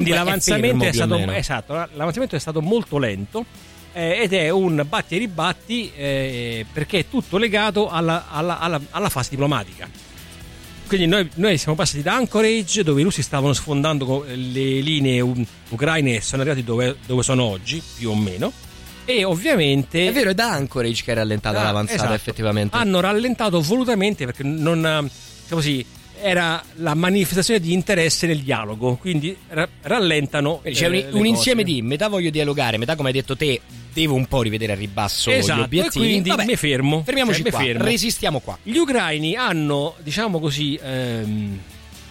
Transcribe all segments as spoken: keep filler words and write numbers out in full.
quindi l'avanzamento è, è stato esatto, l'avanzamento è stato molto lento eh, ed è un batti e ribatti eh, perché è tutto legato alla, alla, alla, alla fase diplomatica. Quindi noi, noi siamo passati da Anchorage, dove i russi stavano sfondando le linee ucraine e sono arrivati dove, dove sono oggi, più o meno. E ovviamente è vero, è da Anchorage che è rallentata ah, l'avanzata, esatto. Effettivamente hanno rallentato volutamente perché non, diciamo così, era la manifestazione di interesse nel dialogo, quindi ra- rallentano. C'è un, un insieme di metà voglio dialogare, metà, come hai detto te, devo un po' rivedere a ribasso esatto, gli obiettivi. E quindi mi fermo. Fermiamoci cioè, qua, fermo. Resistiamo qua. Gli ucraini hanno, diciamo così, ehm,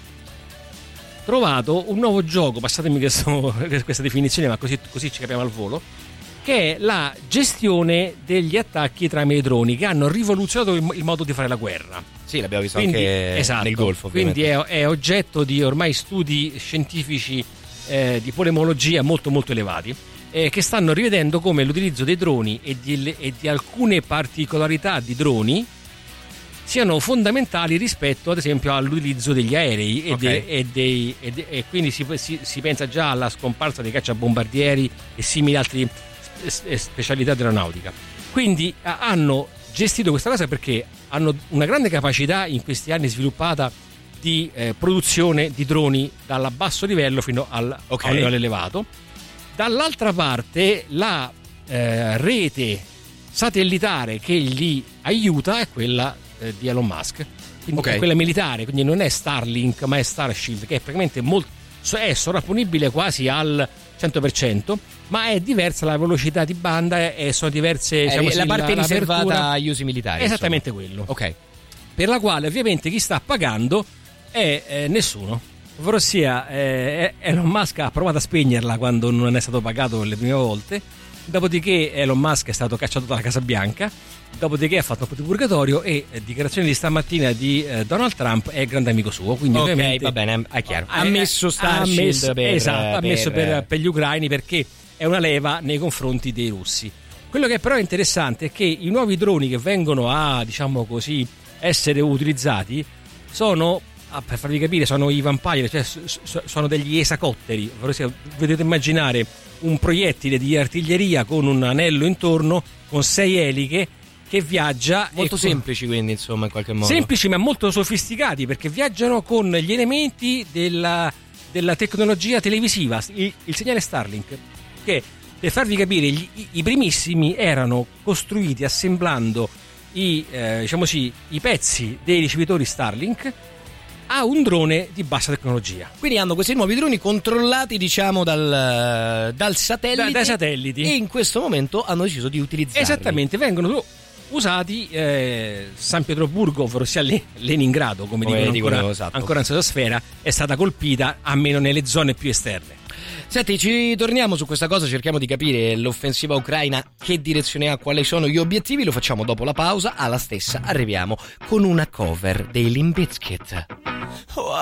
trovato un nuovo gioco, passatemi questo, questa definizione, ma così, così ci capiamo al volo, che è la gestione degli attacchi tramite droni, che hanno rivoluzionato il, il modo di fare la guerra. Sì, l'abbiamo visto quindi, anche esatto, nel Golfo, ovviamente. Quindi è, è oggetto di ormai studi scientifici eh, di polemologia molto molto elevati, eh, che stanno rivedendo come l'utilizzo dei droni e di, e di alcune particolarità di droni siano fondamentali rispetto ad esempio all'utilizzo degli aerei e, okay. de, e, dei, e, de, e quindi si, si, si pensa già alla scomparsa dei cacciabombardieri e simili altri specialità dell'aeronautica. Quindi hanno gestito questa cosa perché hanno una grande capacità in questi anni sviluppata di eh, produzione di droni dal basso livello fino al, okay. a un livello elevato. Dall'altra parte la eh, rete satellitare che li aiuta è quella eh, di Elon Musk, quindi okay. è quella militare, quindi non è Starlink ma è Starshield, che è praticamente molto, è sovrapponibile quasi al cento per cento, ma è diversa la velocità di banda e sono diverse, diciamo, la sì, parte la, riservata agli usi militari, esattamente insomma. quello, ok, per la quale ovviamente chi sta pagando è eh, nessuno, ovvero sia eh, Elon Musk ha provato a spegnerla quando non è stato pagato le prime volte, dopodiché Elon Musk è stato cacciato dalla Casa Bianca, dopodiché ha fatto un po' di purgatorio e eh, dichiarazione di stamattina di eh, Donald Trump è grande amico suo, quindi ok, ovviamente va bene, è chiaro, ha eh, messo Starshield ha messo, per, esatto, ha messo per, per, per gli ucraini perché è una leva nei confronti dei russi. Quello che però è interessante è che i nuovi droni che vengono a, diciamo così, essere utilizzati sono, per farvi capire, sono i Vampire, cioè sono degli esacotteri, potete immaginare un proiettile di artiglieria con un anello intorno con sei eliche che viaggia molto e semplici, quindi insomma in qualche modo semplici ma molto sofisticati, perché viaggiano con gli elementi della, della tecnologia televisiva, il, il segnale Starlink, che per farvi capire gli, i primissimi erano costruiti assemblando i, eh, diciamo sì, i pezzi dei ricevitori Starlink a un drone di bassa tecnologia. Quindi hanno questi nuovi droni controllati, diciamo, dal, dal satellite, da, dai satelliti, e in questo momento hanno deciso di utilizzarli. Esattamente, vengono usati eh, San Pietroburgo, ovvero sia Leningrado, come, come dicono, dicono ancora, esatto. ancora in stratosfera, è stata colpita, almeno nelle zone più esterne. Senti, ci torniamo su questa cosa, cerchiamo di capire l'offensiva ucraina, che direzione ha, quali sono gli obiettivi, lo facciamo dopo la pausa. Alla stessa arriviamo con una cover dei Limp Bizkit.